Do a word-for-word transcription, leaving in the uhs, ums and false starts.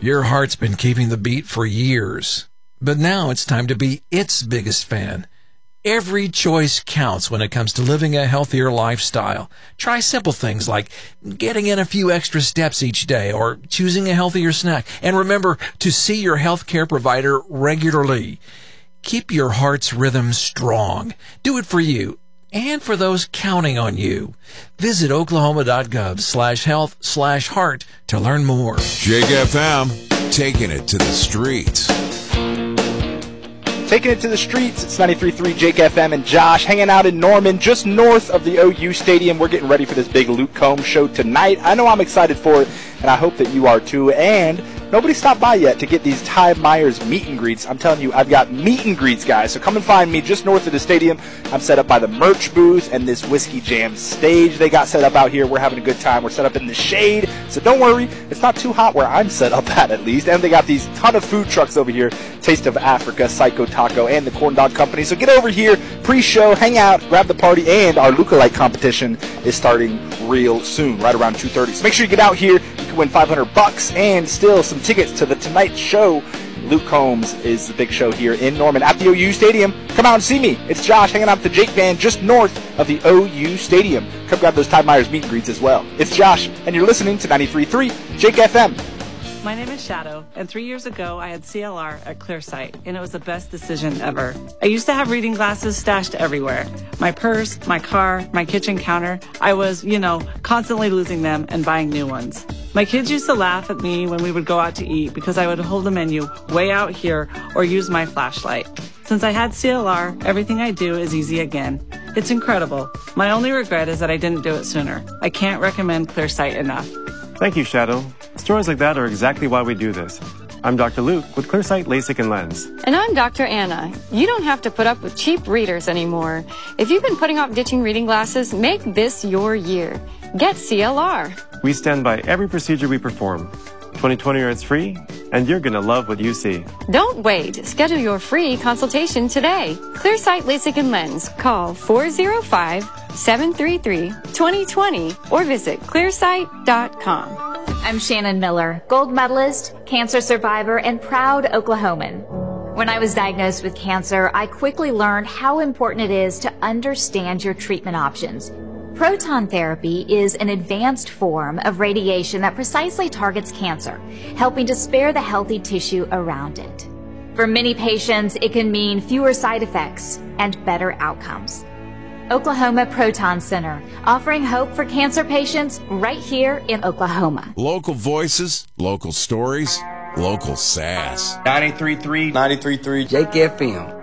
Your heart's been keeping the beat for years, but now it's time to be its biggest fan. Every choice counts when it comes to living a healthier lifestyle. Try simple things like getting in a few extra steps each day or choosing a healthier snack. And remember to see your healthcare provider regularly. Keep your heart's rhythm strong. Do it for you and for those counting on you. Visit oklahoma.gov slash health slash heart to learn more. Jake F M, taking it to the streets. Taking it to the streets, it's ninety-three point three Jake F M and Josh hanging out in Norman, just north of the O U Stadium. We're getting ready for this big Luke Combs show tonight. I know I'm excited for it, and I hope that you are too. And nobody stopped by yet to get these Ty Myers meet and greets. I'm telling you, I've got meet and greets, guys. So come and find me just north of the stadium. I'm set up by the merch booth and this Whiskey Jam stage they got set up out here. We're having a good time. We're set up in the shade. So don't worry, it's not too hot where I'm set up at, at least. And they got these ton of food trucks over here. Taste of Africa, Psycho Taco, and the Corn Dog Company. So get over here, pre-show, hang out, grab the party, and our lookalike competition is starting real soon, right around two thirty. So make sure you get out here. You can win five hundred bucks and still some tickets to the Tonight Show. Luke Combs is the big show here in Norman at the O U Stadium. Come out and see me. It's Josh hanging out with the Jake Band just north of the O U Stadium. Come grab those Ty Myers meet and greets as well. It's Josh, and you're listening to ninety-three point three Jake F M. My name is Shadow, and three years ago I had C L R at Clearsight, and it was the best decision ever. I used to have reading glasses stashed everywhere. My purse, my car, my kitchen counter. I was, you know, constantly losing them and buying new ones. My kids used to laugh at me when we would go out to eat because I would hold the menu way out here or use my flashlight. Since I had C L R, everything I do is easy again. It's incredible. My only regret is that I didn't do it sooner. I can't recommend Clearsight enough. Thank you, Shadow. Stories like that are exactly why we do this. I'm Doctor Luke with Clearsight LASIK and Lens. And I'm Doctor Anna. You don't have to put up with cheap readers anymore. If you've been putting off ditching reading glasses, make this your year. Get C L R. We stand by every procedure we perform. twenty twenty or it's free, and you're going to love what you see. Don't wait. Schedule your free consultation today. Clearsight LASIK and Lens. Call four oh five, seven three three, two oh two oh or visit clearsight dot com. I'm Shannon Miller, gold medalist, cancer survivor, and proud Oklahoman. When I was diagnosed with cancer, I quickly learned how important it is to understand your treatment options. Proton therapy is an advanced form of radiation that precisely targets cancer, helping to spare the healthy tissue around it. For many patients, it can mean fewer side effects and better outcomes. Oklahoma Proton Center, offering hope for cancer patients right here in Oklahoma. Local voices, local stories, local sass. ninety-three point three ninety-three point three Jake F M.